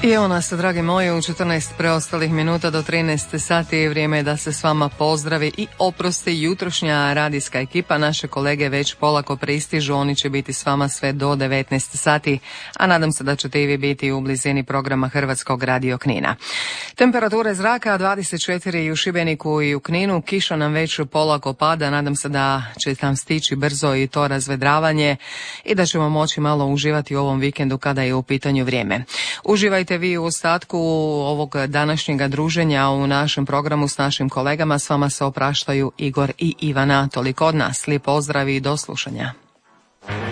I evo nas, dragi moji, u 14 preostalih minuta do 13 sati vrijeme je da se s vama pozdravi i oprosti jutrošnja radijska ekipa. Naše kolege već polako pristižu, oni će biti s vama sve do 19 sati, a nadam se da ćete i vi biti u blizini programa Hrvatskog radio Knina. Temperature zraka 24 i u Šibeniku i u Kninu, kiša nam već polako pada, nadam se da će nam stići brzo i to razvedravanje i da ćemo moći malo uživati u ovom vikendu kada je u pitanju vrijeme. Uživajte vi u ostatku ovog današnjega druženja u našem programu s našim kolegama. S vama se opraštaju Igor i Ivana. Toliko od nas. Lijep pozdrav i do slušanja.